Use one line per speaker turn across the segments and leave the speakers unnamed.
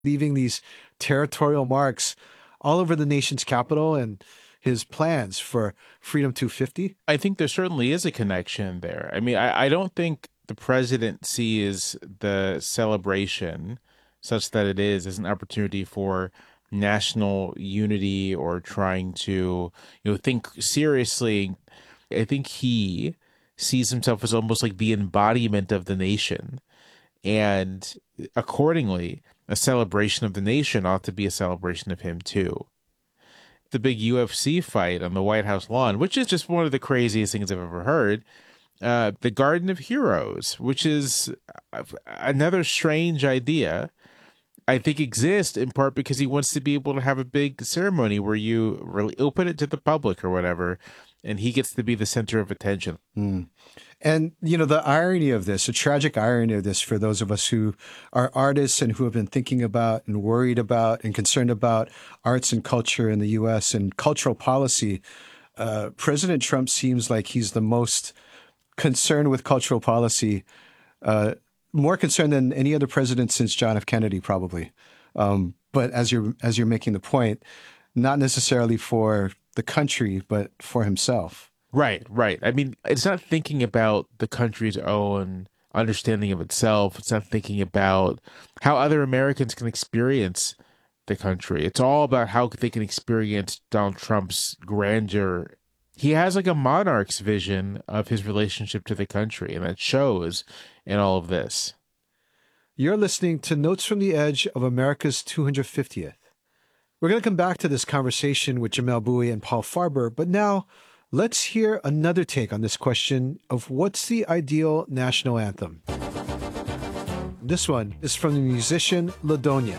leaving these territorial marks all over the nation's capital and his plans for Freedom 250?
I think there certainly is a connection there. I mean, I don't think the president sees the celebration such that it is as an opportunity for national unity or trying to, think seriously. I think he sees himself as almost like the embodiment of the nation. And accordingly, a celebration of the nation ought to be a celebration of him too. The big UFC fight on the White House lawn, which is just one of the craziest things I've ever heard. The Garden of Heroes, which is another strange idea, I think exists in part because he wants to be able to have a big ceremony where you really open it to the public or whatever, and he gets to be the center of attention.
And, the irony of this, the tragic irony of this for those of us who are artists and who have been thinking about and worried about and concerned about arts and culture in the U.S. and cultural policy, President Trump seems like he's the most concerned with cultural policy, more concerned than any other president since John F. Kennedy, probably. But as you're making the point, not necessarily for the country, but for himself.
Right. I mean, it's not thinking about the country's own understanding of itself. It's not thinking about how other Americans can experience the country. It's all about how they can experience Donald Trump's grandeur. He has like a monarch's vision of his relationship to the country, and that shows in all of this.
You're listening to Notes from the Edge of America's 250th. We're going to come back to this conversation with Jamelle Bouie and Paul Farber, but now let's hear another take on this question of what's the ideal national anthem. This one is from the musician LaDonia.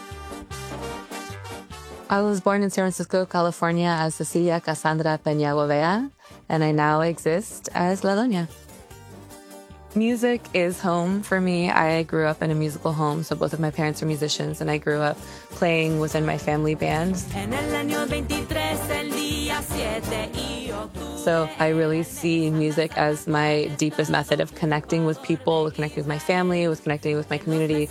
I was born in San Francisco, California as Cecilia Cassandra Peña Govea, and I now exist as LaDonia. Music is home for me. I grew up in a musical home, so both of my parents are musicians, and I grew up playing within my family bands. So I really see music as my deepest method of connecting with people, with connecting with my family, with connecting with my community.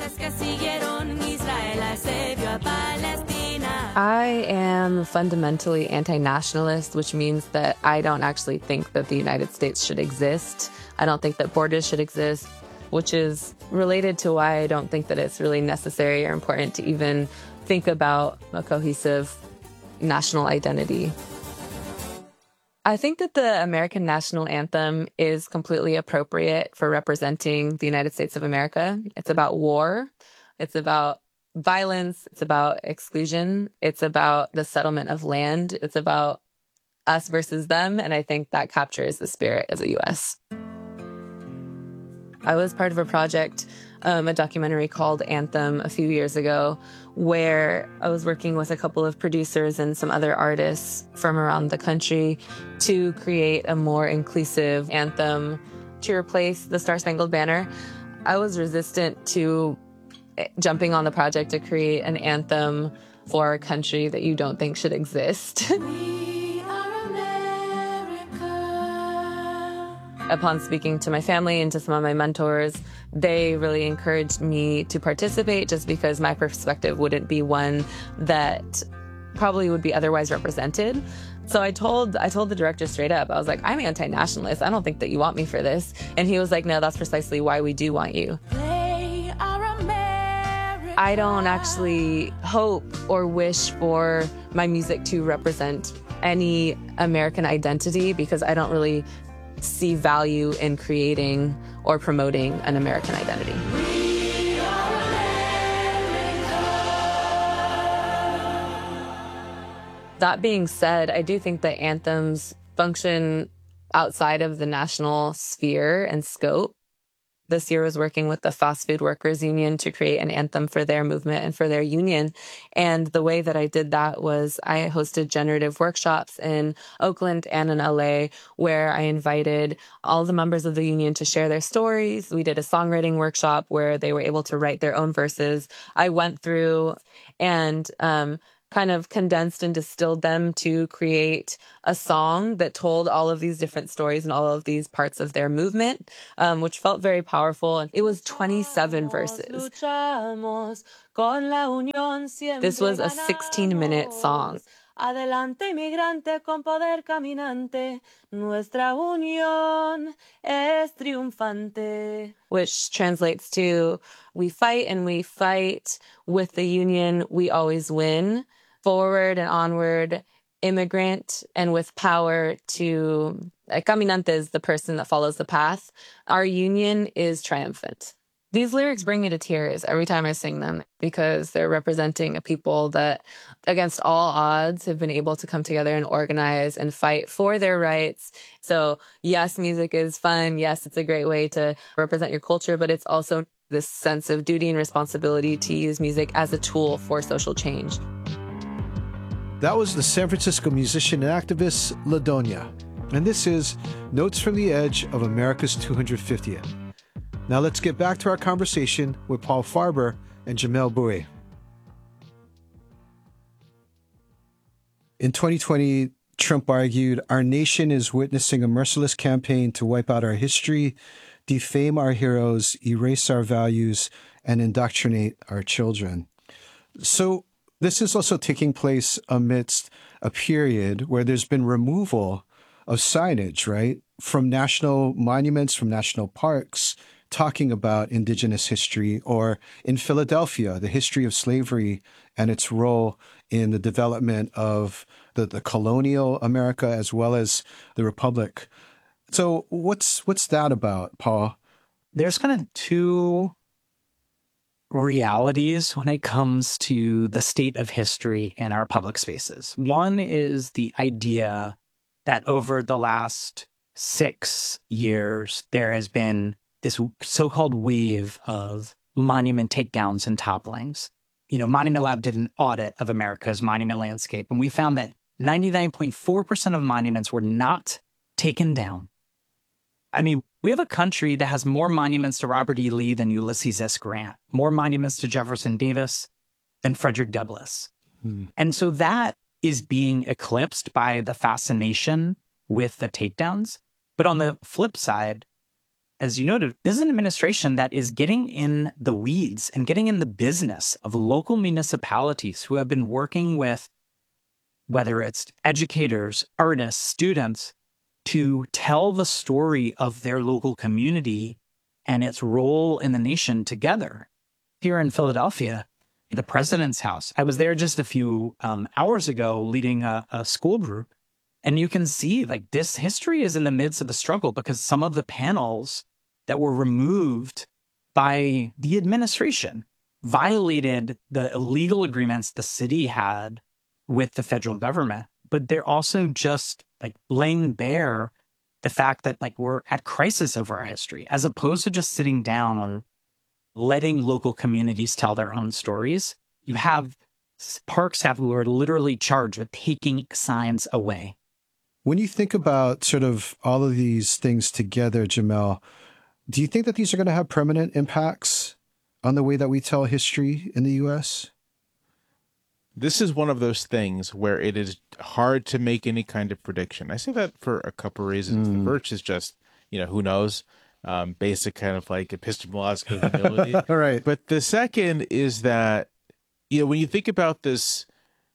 I am fundamentally anti-nationalist, which means that I don't actually think that the United States should exist. I don't think that borders should exist, which is related to why I don't think that it's really necessary or important to even think about a cohesive national identity. I think that the American national anthem is completely appropriate for representing the United States of America. It's about war. It's about violence. It's about exclusion. It's about the settlement of land. It's about us versus them. And I think that captures the spirit of the U.S. I was part of a project, a documentary called Anthem a few years ago, where I was working with a couple of producers and some other artists from around the country to create a more inclusive anthem to replace the Star-Spangled Banner. I was resistant to jumping on the project to create an anthem for a country that you don't think should exist. Upon speaking to my family and to some of my mentors, they really encouraged me to participate just because my perspective wouldn't be one that probably would be otherwise represented. So I told the director straight up, I was like, I'm anti-nationalist. I don't think that you want me for this. And he was like, no, that's precisely why we do want you. I don't actually hope or wish for my music to represent any American identity because I don't really see value in creating or promoting an American identity. That being said, I do think that anthems function outside of the national sphere and scope. This year I was working with the Fast Food Workers Union to create an anthem for their movement and for their union. And the way that I did that was I hosted generative workshops in Oakland and in LA, where I invited all the members of the union to share their stories. We did a songwriting workshop where they were able to write their own verses. I went through and kind of condensed and distilled them to create a song that told all of these different stories and all of these parts of their movement, which felt very powerful. And it was 27 verses. This was a 16-minute song. Adelante, inmigrante con poder caminante, nuestra unión es triunfante. Which translates to, we fight and we fight. With the union, we always win. Forward and onward, immigrant, and with power to, caminante is the person that follows the path. Our union is triumphant. These lyrics bring me to tears every time I sing them because they're representing a people that, against all odds, have been able to come together and organize and fight for their rights. So yes, music is fun. Yes, it's a great way to represent your culture, but it's also this sense of duty and responsibility to use music as a tool for social change.
That was the San Francisco musician and activist LaDonya. And this is Notes from the Edge of America's 250th. Now let's get back to our conversation with Paul Farber and Jamelle Bouie. In 2020, Trump argued, our nation is witnessing a merciless campaign to wipe out our history, defame our heroes, erase our values, and indoctrinate our children. So this is also taking place amidst a period where there's been removal of signage, right, from national monuments, from national parks, talking about indigenous history, or in Philadelphia, the history of slavery and its role in the development of the colonial America as well as the Republic. So what's that about, Paul?
There's kind of two realities when it comes to the state of history in our public spaces. One is the idea that over the last 6 years, there has been this so-called wave of monument takedowns and topplings. Monument Lab did an audit of America's monument landscape, and we found that 99.4% of monuments were not taken down. I mean, we have a country that has more monuments to Robert E. Lee than Ulysses S. Grant, more monuments to Jefferson Davis than Frederick Douglass. And so that is being eclipsed by the fascination with the takedowns. But on the flip side, as you noted, this is an administration that is getting in the weeds and getting in the business of local municipalities who have been working with, whether it's educators, artists, students, to tell the story of their local community and its role in the nation together. Here in Philadelphia, the President's House, I was there just a few hours ago leading a school group, and you can see this history is in the midst of the struggle because some of the panels that were removed by the administration violated the illegal agreements the city had with the federal government. But they're also just laying bare the fact that we're at crisis over our history, as opposed to just sitting down and letting local communities tell their own stories. You have park staff who are literally charged with taking signs away.
When you think about sort of all of these things together, Jamelle, do you think that these are going to have permanent impacts on the way that we tell history in the U.S.?
This is one of those things where it is hard to make any kind of prediction. I say that for a couple of reasons. The first is just, who knows, basic kind of epistemological ability.
All right.
But the second is that, when you think about this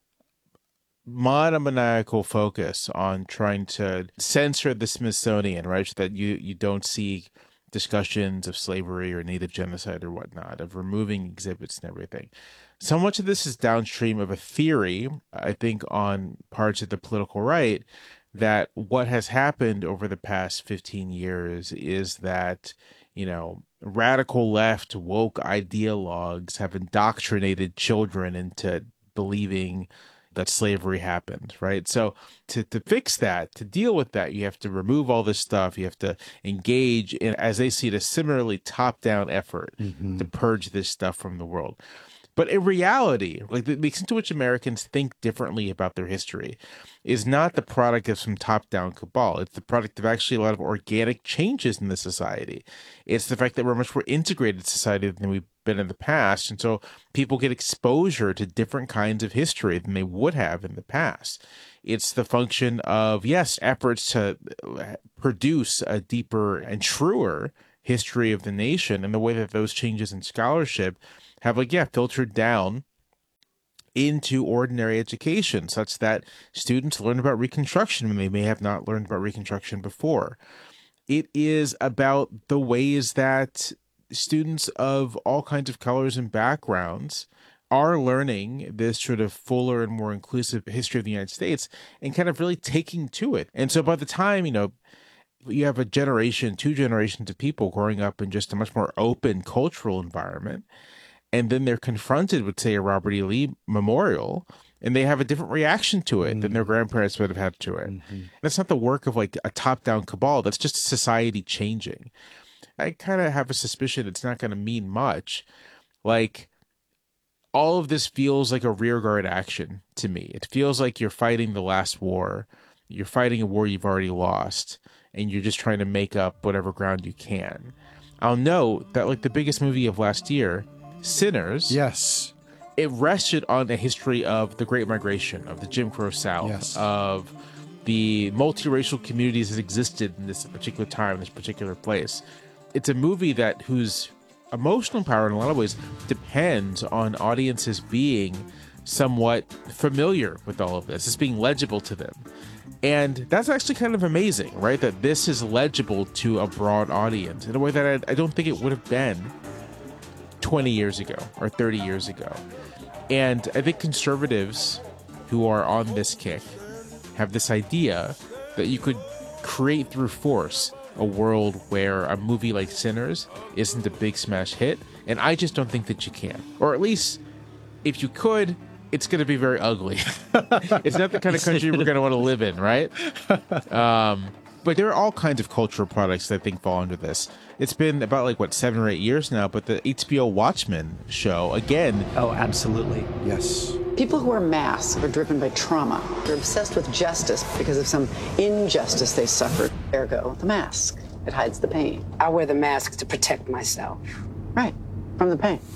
monomaniacal focus on trying to censor the Smithsonian, right, so that you don't see discussions of slavery or native genocide or whatnot, of removing exhibits and everything. So much of this is downstream of a theory, I think, on parts of the political right, that what has happened over the past 15 years is that, radical left woke ideologues have indoctrinated children into believing that slavery happened, right? So to fix that, to deal with that, you have to remove all this stuff. You have to engage in, as they see it, a similarly top-down effort to purge this stuff from the world. But in reality, like the extent to which Americans think differently about their history is not the product of some top-down cabal. It's the product of actually a lot of organic changes in the society. It's the fact that we're a much more integrated society than we've been in the past. And so people get exposure to different kinds of history than they would have in the past. It's the function of, yes, efforts to produce a deeper and truer history of the nation, and the way that those changes in scholarship have filtered down into ordinary education, such that students learn about Reconstruction when they may have not learned about Reconstruction before. It is about the ways that students of all kinds of colors and backgrounds are learning this sort of fuller and more inclusive history of the United States and kind of really taking to it. And so by the time, you have a generation, 2 generations of people growing up in just a much more open cultural environment, and then they're confronted with, say, a Robert E. Lee memorial, and they have a different reaction to it than their grandparents would have had to it. That's not the work of like a top-down cabal. That's just society changing. I kind of have a suspicion it's not going to mean much. Like, all of this feels like a rearguard action to me. It feels like you're fighting the last war. You're fighting a war you've already lost, and you're just trying to make up whatever ground you can. I'll note that, like, the biggest movie of last year, Sinners,
Yes.
it rested on a history of the Great Migration, of the Jim Crow South,
Yes.
of the multiracial communities that existed in this particular time, in this particular place. It's a movie whose emotional power in a lot of ways depends on audiences being somewhat familiar with all of this. It's being legible to them. And that's actually kind of amazing, right? That this is legible to a broad audience in a way that I don't think it would have been 20 years ago or 30 years ago. And I think conservatives who are on this kick have this idea that you could create through force a world where a movie like Sinners isn't a big smash hit. And I just don't think that you can. Or at least, if you could, it's going to be very ugly. It's not the kind of country we're going to want to live in, right? But there are all kinds of cultural products that I think fall under this. It's been about 7 or 8 years now, but the HBO Watchmen show, again.
Oh, absolutely.
Yes.
People who wear masks are driven by trauma. They're obsessed with justice because of some injustice they suffered. Ergo, the mask. It hides the pain.
I wear the mask to protect myself.
Right. From the pain.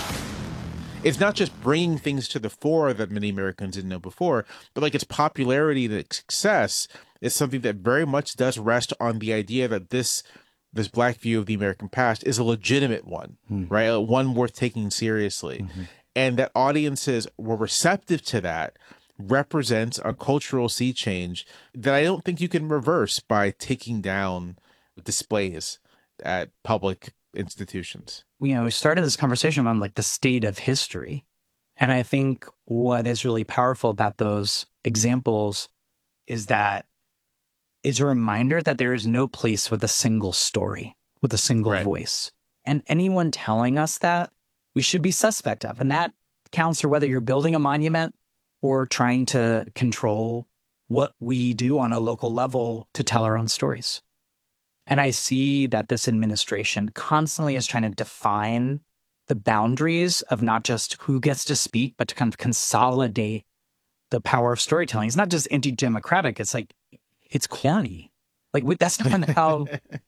It's not just bringing things to the fore that many Americans didn't know before, but its popularity and its success is something that very much does rest on the idea that this Black view of the American past is a legitimate one, right? One worth taking seriously. And that audiences were receptive to that represents a cultural sea change that I don't think you can reverse by taking down displays at public institutions.
We started this conversation on the state of history. And I think what is really powerful about those examples is that it's a reminder that there is no place with a single story, with a single voice. And anyone telling us that, we should be suspect of. And that counts for whether you're building a monument or trying to control what we do on a local level to tell our own stories. And I see that this administration constantly is trying to define the boundaries of not just who gets to speak, but to kind of consolidate the power of storytelling. It's not just anti-democratic. It's it's corny. That's not how,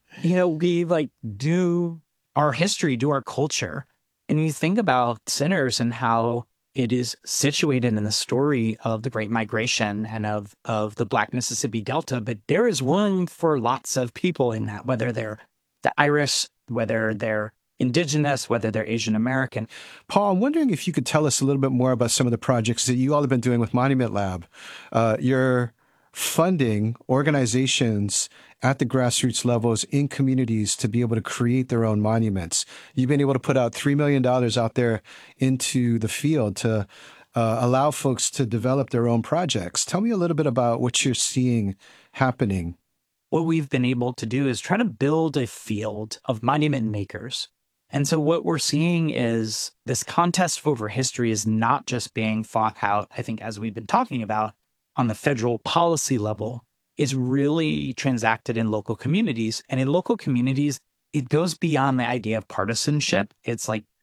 we do our history, do our culture. And you think about Sinners and how it is situated in the story of the Great Migration and of the Black Mississippi Delta, but there is room for lots of people in that, whether they're the Irish, whether they're Indigenous, whether they're Asian American.
Paul, I'm wondering if you could tell us a little bit more about some of the projects that you all have been doing with Monument Lab. You're funding organizations at the grassroots levels in communities to be able to create their own monuments. You've been able to put out $3 million out there into the field to allow folks to develop their own projects. Tell me a little bit about what you're seeing happening.
What we've been able to do is try to build a field of monument makers. And so what we're seeing is this contest over history is not just being fought out, I think, as we've been talking about, on the federal policy level. Is really transacted in local communities. And in local communities, it goes beyond the idea of partisanship. It's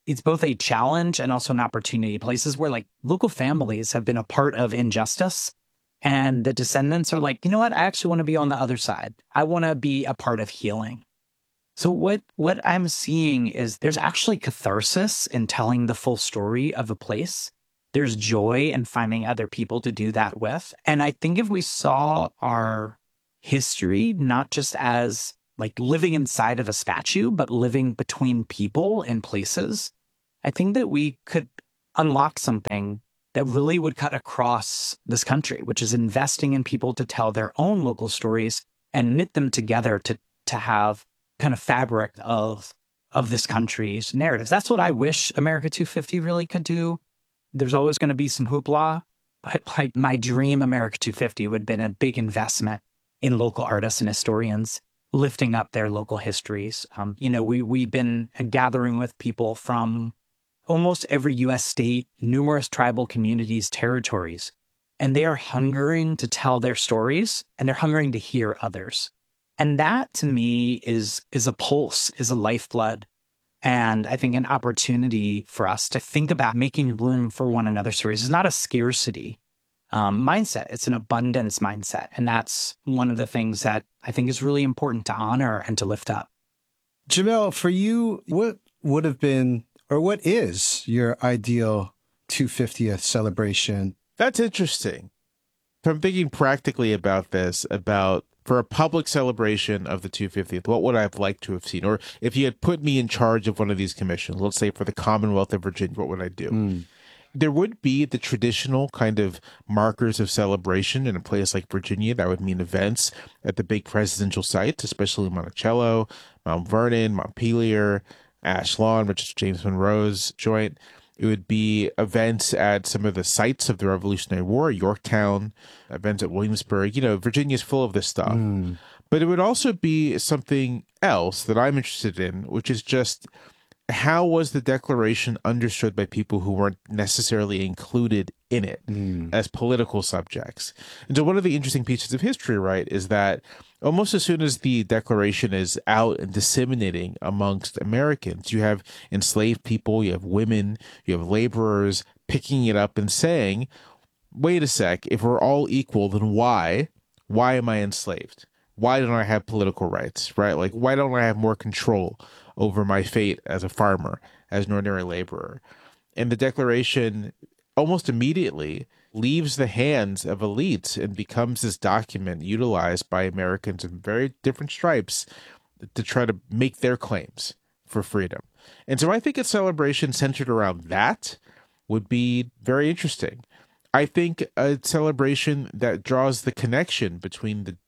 it's both a challenge and also an opportunity. Places where like local families have been a part of injustice, and the descendants are like, you know what? I actually want to be on the other side. I want to be a part of healing. So what I'm seeing is there's actually catharsis in telling the full story of a place. There's joy in finding other people to do that with. And I think if we saw our history not just as like living inside of a statue, but living between people and places, I think that we could unlock something that really would cut across this country, which is investing in people to tell their own local stories and knit them together to have kind of fabric of this country's narratives. That's what I wish America 250 really could do. There's always going to be some hoopla, but like my dream America 250 would have been a big investment in local artists and historians lifting up their local histories. We've been gathering with people from almost every U.S. state, numerous tribal communities, territories, and they are hungering to tell their stories, and they're hungering to hear others. And that, to me, is a pulse, is a lifeblood, and I think an opportunity for us to think about making room for one another's stories. It's not a scarcity mindset. It's an abundance mindset. And that's one of the things that I think is really important to honor and to lift up.
Jamelle, for you, what would have been, or what is your ideal 250th celebration?
That's interesting. If I'm thinking practically about this, about for a public celebration of the 250th, what would I have liked to have seen? Or if you had put me in charge of one of these commissions, let's say for the Commonwealth of Virginia, what would I do? There would be the traditional kind of markers of celebration in a place like Virginia. That would mean events at the big presidential sites, especially Monticello, Mount Vernon, Montpelier, Ash Lawn, which is James Monroe's joint. It would be events at some of the sites of the Revolutionary War, Yorktown, events at Williamsburg. Virginia's full of this stuff. But it would also be something else that I'm interested in, which is just how was the Declaration understood by people who weren't necessarily included in it as political subjects? And so one of the interesting pieces of history, right, is that almost as soon as the Declaration is out and disseminating amongst Americans, you have enslaved people, you have women, you have laborers picking it up and saying, wait a sec, if we're all equal, then why am I enslaved? Why don't I have political rights, right? Like, why don't I have more control over my fate as a farmer, as an ordinary laborer? And the Declaration almost immediately leaves the hands of elites and becomes this document utilized by Americans in very different stripes to try to make their claims for freedom. And so I think a celebration centered around that would be very interesting. I think a celebration that draws the connection between the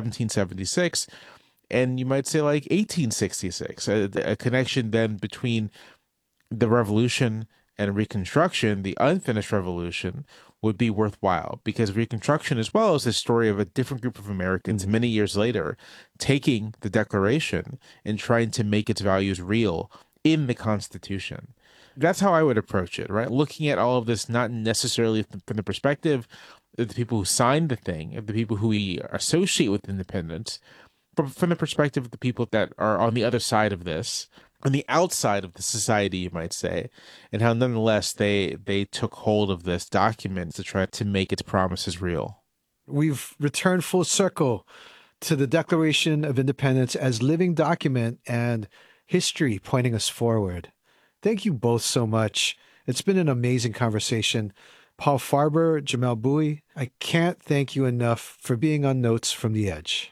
1776 and you might say like 1866, a connection then between the Revolution and Reconstruction, the unfinished Revolution, would be worthwhile, because Reconstruction as well is the story of a different group of Americans many years later taking the Declaration and trying to make its values real in the Constitution. That's how I would approach it, right? Looking at all of this not necessarily from the perspective of the people who signed the thing, of the people who we associate with independence, but from the perspective of the people that are on the other side of this, on the outside of the society, you might say, and how nonetheless they took hold of this document to try to make its promises real.
We've returned full circle to the Declaration of Independence as living document and history pointing us forward. Thank you both so much. It's been an amazing conversation. Paul Farber, Jamelle Bouie, I can't thank you enough for being on Notes from the Edge.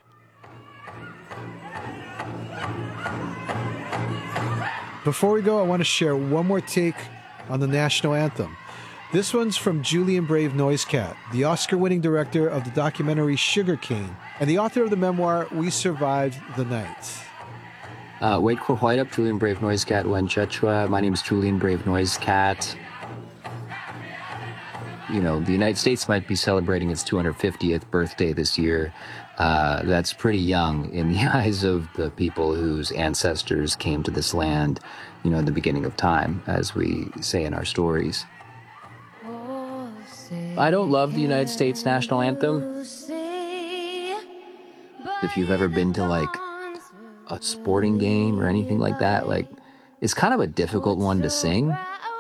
Before we go, I want to share one more take on the national anthem. This one's from Julian Brave Noisecat, the Oscar-winning director of the documentary Sugarcane, and the author of the memoir We Survived the Night.
Wait for white up, Julian Brave Noisecat, Wen Chechua. My name is Julian Brave Noisecat. The United States might be celebrating its 250th birthday this year. That's pretty young in the eyes of the people whose ancestors came to this land, in the beginning of time, as we say in our stories. I don't love the United States national anthem. If you've ever been to, a sporting game or anything like that, it's kind of a difficult one to sing.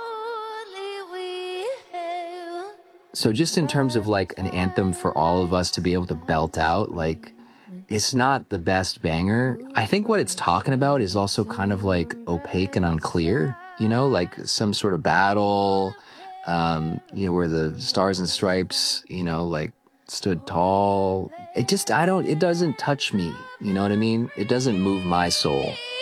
So just in terms of like an anthem for all of us to be able to belt out, like, it's not the best banger. I think what it's talking about is also kind of like opaque and unclear, you know, like some sort of battle, where the Stars and Stripes, like stood tall. It doesn't touch me. You know what I mean? It doesn't move my soul.